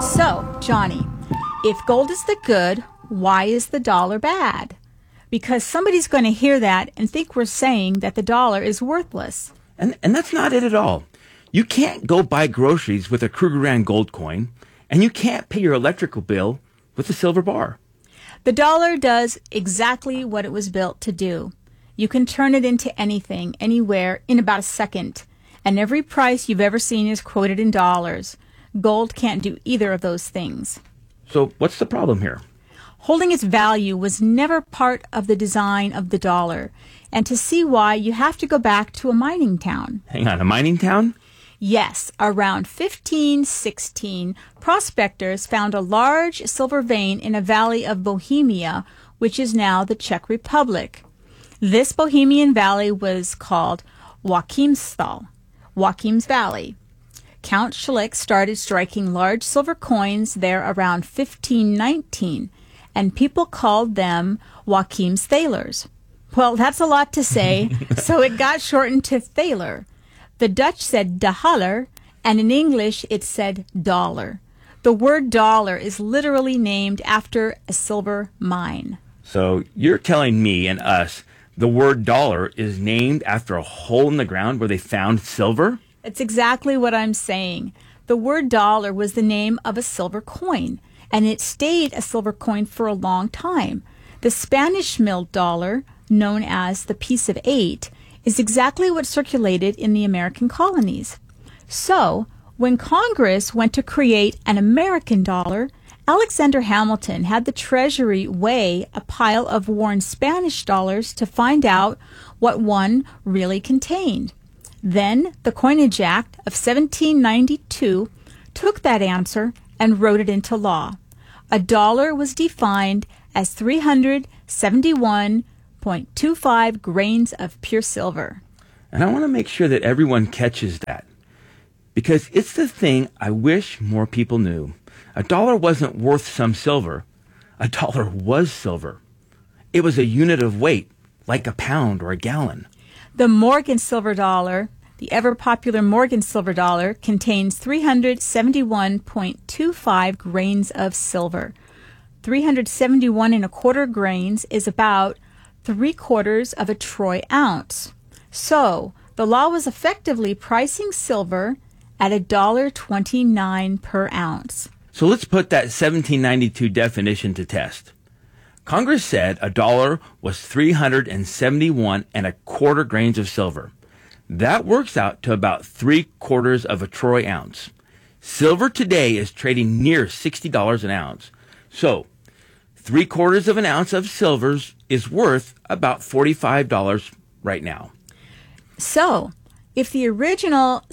So, Johnny, if gold is the good, why is the dollar bad? Because somebody's going to hear that and think we're saying that the dollar is worthless. And that's not it at all. You can't go buy groceries with a Krugerrand gold coin, and you can't pay your electrical bill with a silver bar. The dollar does exactly what it was built to do. You can turn it into anything, anywhere, in about a second. And every price you've ever seen is quoted in dollars. Gold can't do either of those things. So what's the problem here? Holding its value was never part of the design of the dollar. And to see why, you have to go back to a mining town. Hang on, a mining town? Yes, around 1516, prospectors found a large silver vein in a valley of Bohemia, which is now the Czech Republic. This Bohemian valley was called Joachimsthal, Joachim's Valley. Count Schlick started striking large silver coins there around 1519, and people called them Joachim's thalers. Well, that's a lot to say, so it got shortened to thaler. The Dutch said de haller, and in English it said dollar. The word dollar is literally named after a silver mine. So you're telling me and us the word dollar is named after a hole in the ground where they found silver? It's exactly what I'm saying. The word dollar was the name of a silver coin, and it stayed a silver coin for a long time. The Spanish milled dollar, known as the piece of 8, is exactly what circulated in the American colonies. So, when Congress went to create an American dollar, Alexander Hamilton had the Treasury weigh a pile of worn Spanish dollars to find out what one really contained. Then the Coinage Act of 1792 took that answer and wrote it into law. A dollar was defined as 371.25 grains of pure silver. And I want to make sure that everyone catches that, because it's the thing I wish more people knew. A dollar wasn't worth some silver. A dollar was silver. It was a unit of weight, like a pound or a gallon. The Morgan silver dollar, the ever-popular Morgan silver dollar, contains 371.25 grains of silver. 371 and a quarter grains is about 3/4 of a troy ounce. So, the law was effectively pricing silver at $1.29 per ounce. So let's put that 1792 definition to test. Congress said a dollar was 371 and a quarter grains of silver. That works out to about 3/4 of a troy ounce. Silver today is trading near $60 an ounce. So, 3/4 of an ounce of silver is worth about $45 right now. So, if the original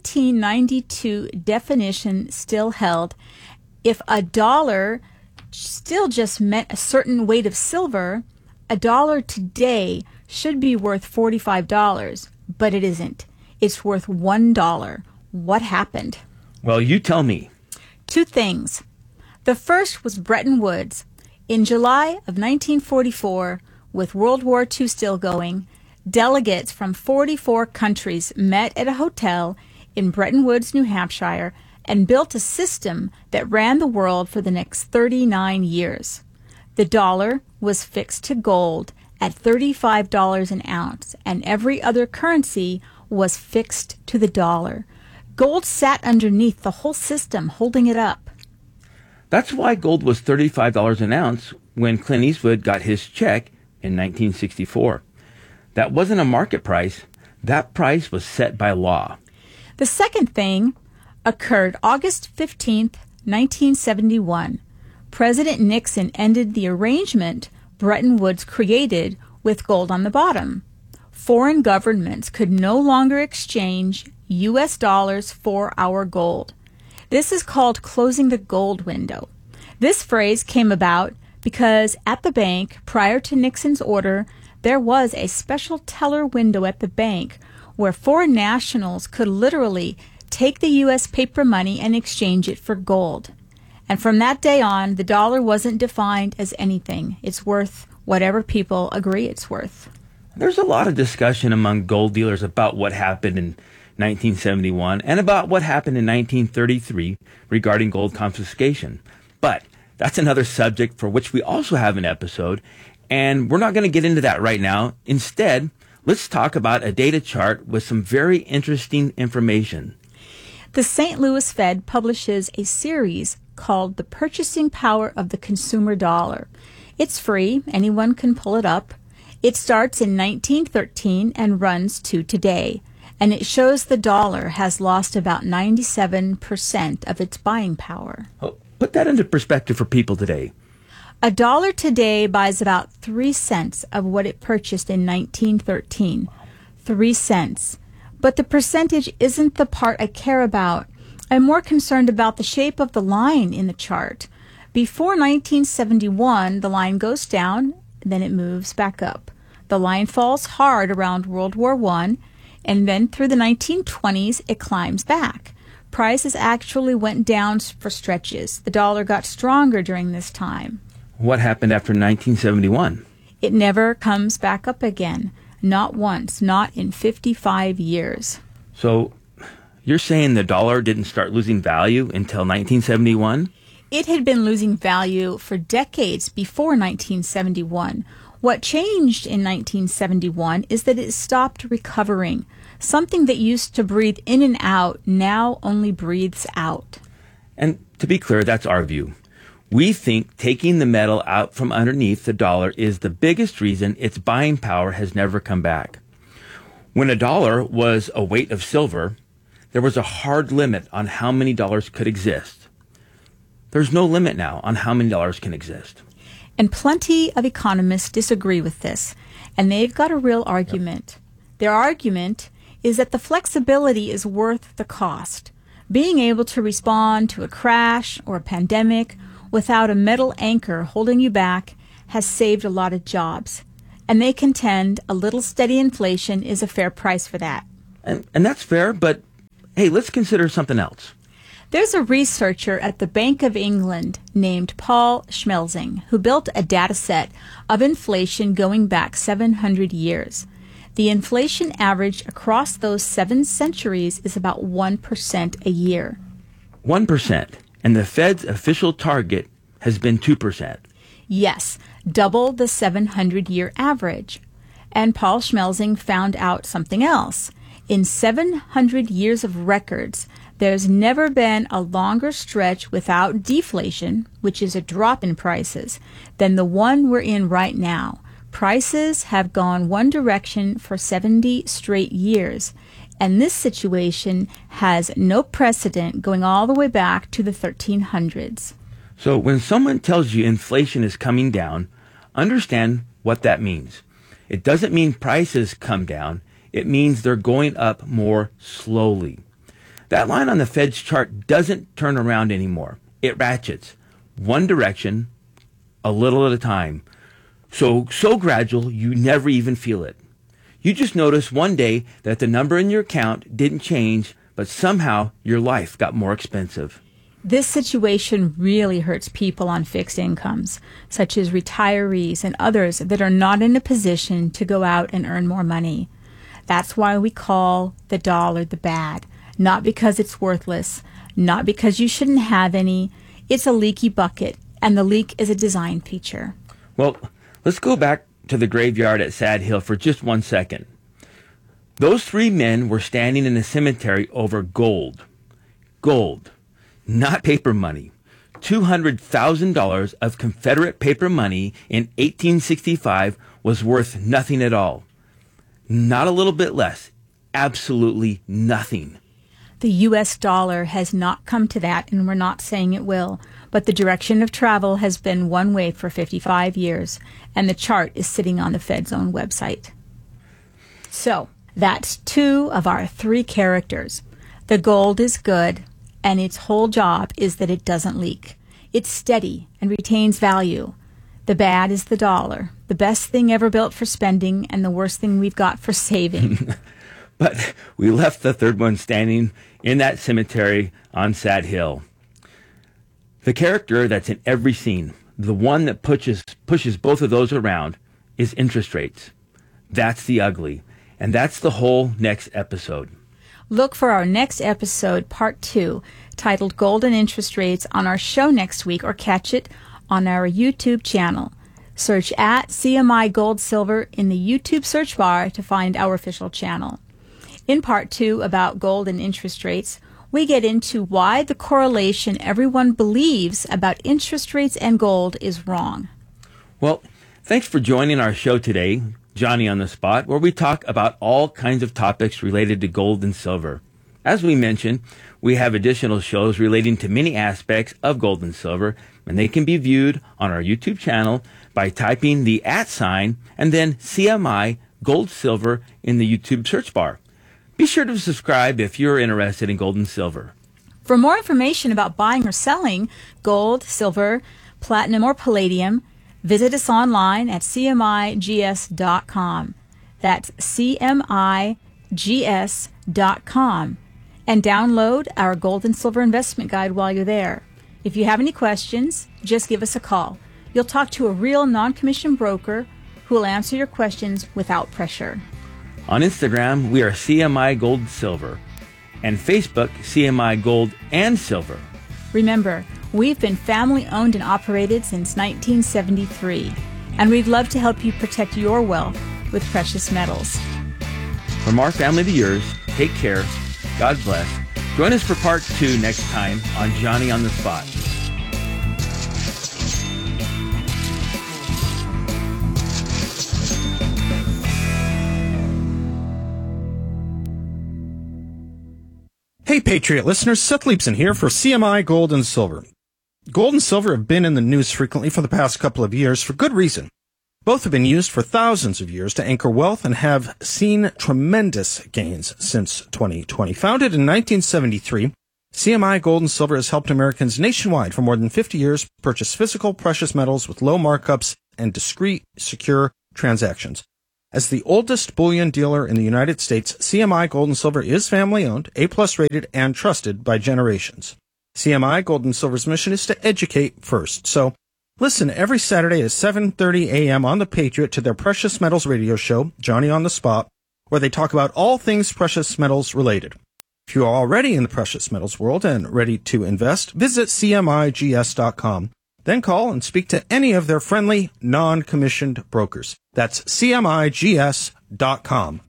1792 definition still held, if a dollar still just meant a certain weight of silver, a dollar today should be worth $45, but it isn't. It's worth $1. What happened? Well, you tell me. Two things. The first was Bretton Woods. In July of 1944, with World War II still going, delegates from 44 countries met at a hotel in Bretton Woods, New Hampshire, and built a system that ran the world for the next 39 years. The dollar was fixed to gold at $35 an ounce, and every other currency was fixed to the dollar. Gold sat underneath the whole system, holding it up. That's why gold was $35 an ounce when Clint Eastwood got his check in 1964. That wasn't a market price. That price was set by law. The second thing occurred August 15th, 1971. President Nixon ended the arrangement Bretton Woods created with gold on the bottom. Foreign governments could no longer exchange U.S. dollars for our gold. This is called closing the gold window. This phrase came about because at the bank, prior to Nixon's order, there was a special teller window at the bank where foreign nationals could literally take the U.S. paper money and exchange it for gold. And from that day on, the dollar wasn't defined as anything. It's worth whatever people agree it's worth. There's a lot of discussion among gold dealers about what happened in 1971 and about what happened in 1933 regarding gold confiscation. But that's another subject for which we also have an episode, and we're not going to get into that right now. Instead, let's talk about a data chart with some very interesting information. The St. Louis Fed publishes a series called The Purchasing Power of the Consumer Dollar. It's free. Anyone can pull it up. It starts in 1913 and runs to today, and it shows the dollar has lost about 97% of its buying power. Oh, put that into perspective for people today. A dollar today buys about 3 cents of what it purchased in 1913. 3 cents. But the percentage isn't the part I care about. I'm more concerned about the shape of the line in the chart. Before 1971, the line goes down, then it moves back up. The line falls hard around World War I, and then through the 1920s, it climbs back. Prices actually went down for stretches. The dollar got stronger during this time. What happened after 1971? It never comes back up again. Not once, not in 55 years. So you're saying the dollar didn't start losing value until 1971? It had been losing value for decades before 1971. What changed in 1971 is that it stopped recovering. Something that used to breathe in and out now only breathes out. And to be clear, that's our view. We think taking the metal out from underneath the dollar is the biggest reason its buying power has never come back. When a dollar was a weight of silver, there was a hard limit on how many dollars could exist. There's no limit now on how many dollars can exist. And plenty of economists disagree with this, and they've got a real argument. Yep. Their argument is that the flexibility is worth the cost. Being able to respond to a crash or a pandemic without a metal anchor holding you back has saved a lot of jobs. And they contend a little steady inflation is a fair price for that. And that's fair, but hey, let's consider something else. There's a researcher at the Bank of England named Paul Schmelzing who built a data set of inflation going back 700 years. The inflation average across those 7 centuries is about 1% a year. 1%. And the Fed's official target has been 2%. Yes, double the 700-year average. And Paul Schmelzing found out something else. In 700 years of records, there's never been a longer stretch without deflation, which is a drop in prices, than the one we're in right now. Prices have gone one direction for 70 straight years. And this situation has no precedent going all the way back to the 1300s. So when someone tells you inflation is coming down, understand what that means. It doesn't mean prices come down. It means they're going up more slowly. That line on the Fed's chart doesn't turn around anymore. It ratchets one direction, a little at a time. So gradual you never even feel it. You just notice one day that the number in your account didn't change, but somehow your life got more expensive. This situation really hurts people on fixed incomes, such as retirees and others that are not in a position to go out and earn more money. That's why we call the dollar the bad. Not because it's worthless, not because you shouldn't have any. It's a leaky bucket, and the leak is a design feature. Well, let's go back to the graveyard at Sad Hill for just 1 second. Those 3 men were standing in a cemetery over gold. Gold, not paper money. $200,000 of Confederate paper money in 1865 was worth nothing at all. Not a little bit less. Absolutely nothing. The U.S. dollar has not come to that, and we're not saying it will. But the direction of travel has been one way for 55 years, and the chart is sitting on the Fed's own website. So, that's 2 of our 3 characters. The gold is good, and its whole job is that it doesn't leak. It's steady and retains value. The bad is the dollar, the best thing ever built for spending and the worst thing we've got for saving. But we left the third one standing in that cemetery on Sad Hill. The character that's in every scene, the one that pushes both of those around, is interest rates. That's the ugly. And that's the whole next episode. Look for our next episode, Part 2, titled Gold and Interest Rates, on our show next week, or catch it on our YouTube channel. Search at CMI Gold Silver in the YouTube search bar to find our official channel. In Part 2 about gold and interest rates, we get into why the correlation everyone believes about interest rates and gold is wrong. Well, thanks for joining our show today, Johnny on the Spot, where we talk about all kinds of topics related to gold and silver. As we mentioned, we have additional shows relating to many aspects of gold and silver, and they can be viewed on our YouTube channel by typing the @ sign and then CMI Gold Silver in the YouTube search bar. Be sure to subscribe if you're interested in gold and silver. For more information about buying or selling gold, silver, platinum, or palladium, visit us online at cmigs.com. That's cmigs.com. And download our Gold and Silver Investment Guide while you're there. If you have any questions, just give us a call. You'll talk to a real non-commissioned broker who will answer your questions without pressure. On Instagram, we are CMI Gold Silver, and Facebook, CMI Gold and Silver. Remember, we've been family-owned and operated since 1973, and we'd love to help you protect your wealth with precious metals. From our family to yours, take care. God bless. Join us for Part 2 next time on Johnny on the Spot. Hey, Patriot listeners, Seth Leibson here for CMI Gold and Silver. Gold and silver have been in the news frequently for the past couple of years for good reason. Both have been used for thousands of years to anchor wealth and have seen tremendous gains since 2020. Founded in 1973, CMI Gold and Silver has helped Americans nationwide for more than 50 years purchase physical precious metals with low markups and discreet, secure transactions. As the oldest bullion dealer in the United States, CMI Gold and Silver is family-owned, A+ rated, and trusted by generations. CMI Gold and Silver's mission is to educate first. So listen every Saturday at 7:30 a.m. on The Patriot to their Precious Metals radio show, Johnny on the Spot, where they talk about all things precious metals related. If you are already in the precious metals world and ready to invest, visit cmigs.com. Then call and speak to any of their friendly, non-commissioned brokers. That's cmigs.com.